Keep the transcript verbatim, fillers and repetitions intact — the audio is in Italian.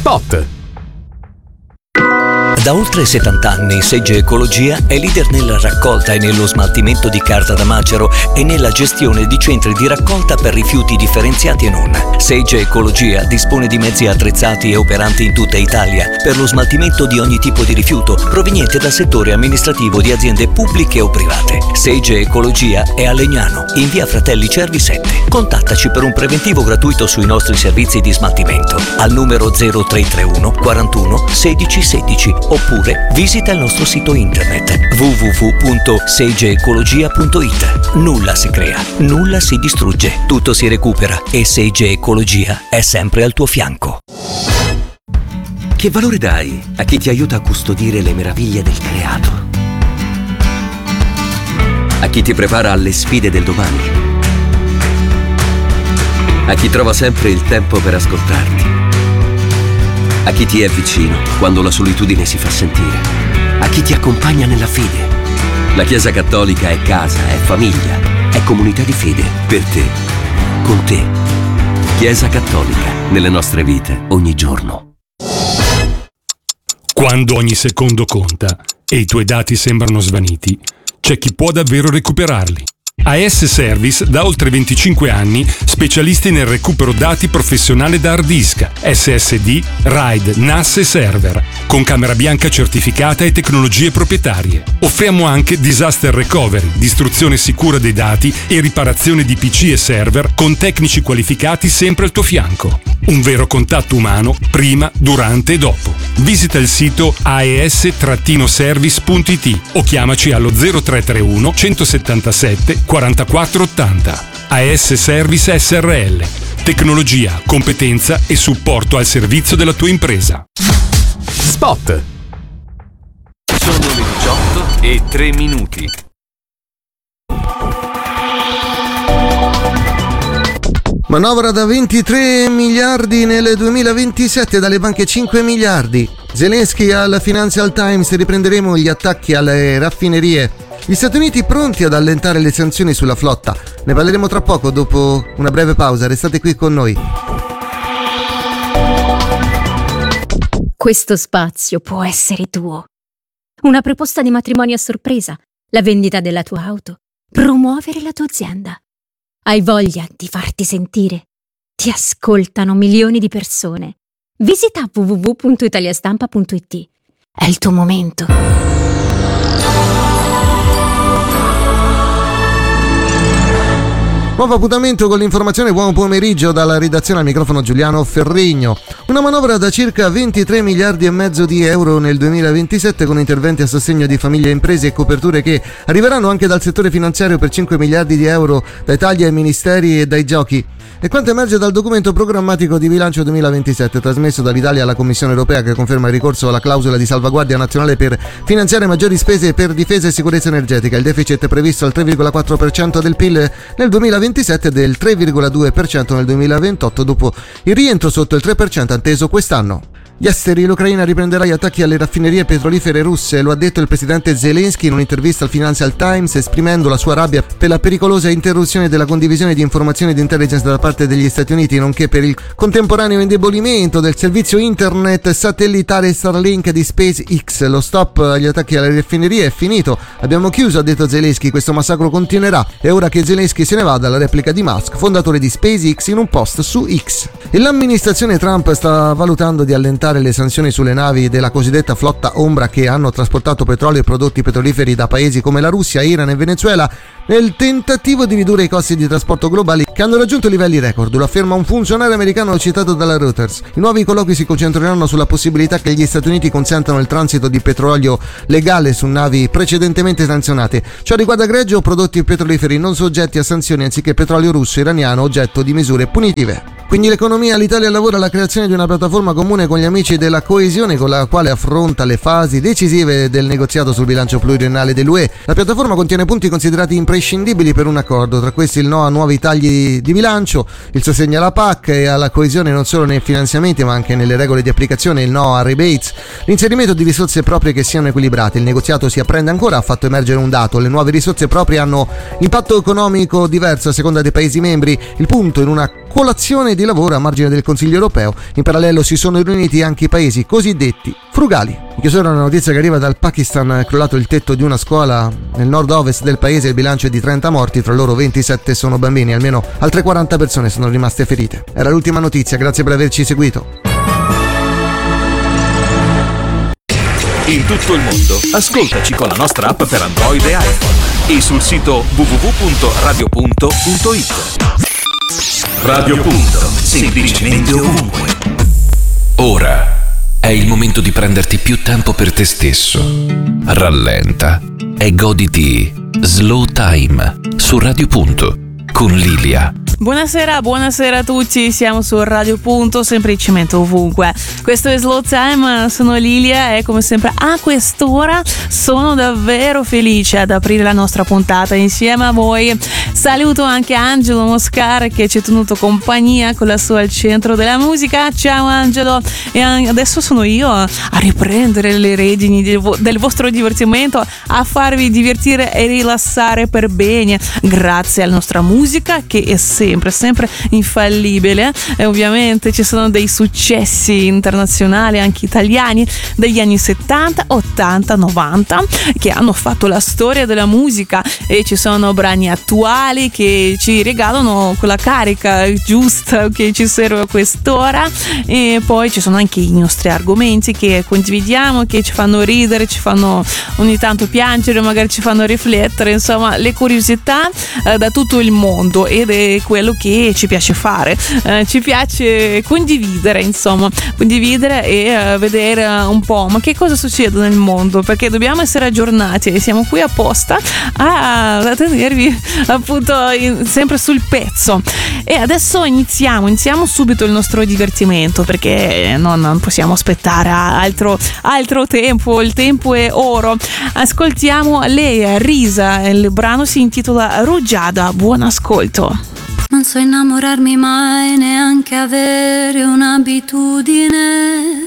Spot. Da oltre settanta anni Segge Ecologia è leader nella raccolta e nello smaltimento di carta da macero e nella gestione di centri di raccolta per rifiuti differenziati e non. Segge Ecologia dispone di mezzi attrezzati e operanti in tutta Italia per lo smaltimento di ogni tipo di rifiuto proveniente dal settore amministrativo di aziende pubbliche o private. Segge Ecologia è a Legnano, in via Fratelli Cervi sette. Contattaci per un preventivo gratuito sui nostri servizi di smaltimento al numero zero tre tre uno quarantuno sedici sedici oppure visita il nostro sito internet w w w punto segge ecologia punto i t. Nulla si crea, nulla si distrugge, tutto si recupera e Segge Ecologia è sempre al tuo fianco. Che valore dai a chi ti aiuta a custodire le meraviglie del creato? A chi ti prepara alle sfide del domani? A chi trova sempre il tempo per ascoltarti? A chi ti è vicino quando la solitudine si fa sentire? A chi ti accompagna nella fede? La Chiesa Cattolica è casa, è famiglia, è comunità di fede, per te, con te. Chiesa Cattolica, nelle nostre vite, ogni giorno. Quando ogni secondo conta e i tuoi dati sembrano svaniti, c'è chi può davvero recuperarli. A S Service da oltre venticinque anni, specialisti nel recupero dati professionale da hard disk, S S D, RAID, N A S e server, con camera bianca certificata e tecnologie proprietarie. Offriamo anche disaster recovery, distruzione sicura dei dati e riparazione di P C e server con tecnici qualificati sempre al tuo fianco. Un vero contatto umano prima, durante e dopo. Visita il sito a e s service punto i t o chiamaci allo zero tre tre uno centosettantasette quarantaquattro ottanta. A S Service S R L. Tecnologia, competenza e supporto al servizio della tua impresa. Spot. Sono le diciotto e tre minuti. Manovra da ventitré miliardi nel duemilaventisette, dalle banche cinque miliardi. Zelensky al Financial Times: riprenderemo gli attacchi alle raffinerie. Gli Stati Uniti pronti ad allentare le sanzioni sulla flotta. Ne parleremo tra poco, dopo una breve pausa. Restate qui con noi. Questo spazio può essere tuo. Una proposta di matrimonio a sorpresa, la vendita della tua auto, promuovere la tua azienda. Hai voglia di farti sentire? Ti ascoltano milioni di persone. Visita w w w punto italiastampa punto i t. È il tuo momento. Nuovo appuntamento con l'informazione. Buon pomeriggio dalla redazione, al microfono Giuliano Ferrigno. Una manovra da circa ventitré miliardi e mezzo di euro nel duemilaventisette, con interventi a sostegno di famiglie e imprese e coperture che arriveranno anche dal settore finanziario per cinque miliardi di euro dai tagli ai ministeri e dai giochi. E quanto emerge dal documento programmatico di bilancio duemilaventisette trasmesso dall'Italia alla Commissione Europea, che conferma il ricorso alla clausola di salvaguardia nazionale per finanziare maggiori spese per difesa e sicurezza energetica. Il deficit previsto al tre virgola quattro per cento del P I L nel duemilaventisette e del tre virgola due per cento nel duemilaventotto, dopo il rientro sotto il tre per cento atteso quest'anno. Gli esteri: l'Ucraina riprenderà gli attacchi alle raffinerie petrolifere russe, lo ha detto il presidente Zelensky in un'intervista al Financial Times, esprimendo la sua rabbia per la pericolosa interruzione della condivisione di informazioni di intelligence da parte degli Stati Uniti, nonché per il contemporaneo indebolimento del servizio internet satellitare Starlink di SpaceX. Lo stop agli attacchi alle raffinerie è finito, abbiamo chiuso, ha detto Zelensky, questo massacro continuerà. È ora che Zelensky se ne vada, la replica di Musk, fondatore di SpaceX, in un post su X. E l'amministrazione Trump sta valutando di allentare le sanzioni sulle navi della cosiddetta flotta ombra che hanno trasportato petrolio e prodotti petroliferi da paesi come la Russia, Iran e Venezuela, nel tentativo di ridurre i costi di trasporto globali che hanno raggiunto livelli record, lo afferma un funzionario americano citato dalla Reuters. I nuovi colloqui si concentreranno sulla possibilità che gli Stati Uniti consentano il transito di petrolio legale su navi precedentemente sanzionate. Ciò riguarda greggio o prodotti petroliferi non soggetti a sanzioni, anziché petrolio russo e iraniano oggetto di misure punitive. Quindi l'economia, l'Italia lavora alla creazione di una piattaforma comune con gli amici della coesione, con la quale affronta le fasi decisive del negoziato sul bilancio pluriennale dell'U E. La piattaforma contiene punti considerati imprescindibili per un accordo, tra questi il no a nuovi tagli di bilancio, il sostegno alla P A C e alla coesione non solo nei finanziamenti ma anche nelle regole di applicazione, il no a rebates, l'inserimento di risorse proprie che siano equilibrate. Il negoziato si apprende ancora, ha fatto emergere un dato: le nuove risorse proprie hanno impatto economico diverso a seconda dei Paesi membri. Il punto in una colazione di lavoro a margine del Consiglio europeo. In parallelo si sono riuniti anche i paesi cosiddetti frugali. In chiusura una notizia che arriva dal Pakistan: è crollato il tetto di una scuola nel nord-ovest del paese, il bilancio è di trenta morti, fra loro ventisette sono bambini, almeno altre quaranta persone sono rimaste ferite. Era l'ultima notizia, grazie per averci seguito. In tutto il mondo, ascoltaci con la nostra app per Android e iPhone e sul sito w w w punto radio punto it. Radio Punto, semplicemente ovunque. Ora è il momento di prenderti più tempo per te stesso. Rallenta e goditi Slow Time su Radio Punto con Lilia. Buonasera, buonasera a tutti, siamo su Radio Punto, semplicemente ovunque. Questo è Slow Time, sono Lilia e come sempre a quest'ora sono davvero felice ad aprire la nostra puntata insieme a voi. Saluto anche Angelo Moscar che ci ha tenuto compagnia con la sua Al Centro della Musica. Ciao Angelo, e adesso sono io a riprendere le redini del vostro divertimento, a farvi divertire e rilassare per bene grazie alla nostra musica che è sempre sempre infallibile. E ovviamente ci sono dei successi internazionali anche italiani degli anni settanta, ottanta, novanta che hanno fatto la storia della musica, e ci sono brani attuali che ci regalano quella carica giusta che ci serve a quest'ora, e poi ci sono anche i nostri argomenti che condividiamo, che ci fanno ridere, ci fanno ogni tanto piangere, magari ci fanno riflettere, insomma le curiosità eh, da tutto il mondo, ed è quello che ci piace fare, eh, ci piace condividere, insomma condividere e eh, vedere un po' ma che cosa succede nel mondo, perché dobbiamo essere aggiornati e siamo qui apposta a, a tenervi appunto in, sempre sul pezzo. E adesso iniziamo iniziamo subito il nostro divertimento, perché non, non possiamo aspettare altro, altro tempo, il tempo è oro. Ascoltiamo lei, Risa, il brano si intitola Rugiada. Buon ascolto. Non so innamorarmi mai, neanche avere un'abitudine.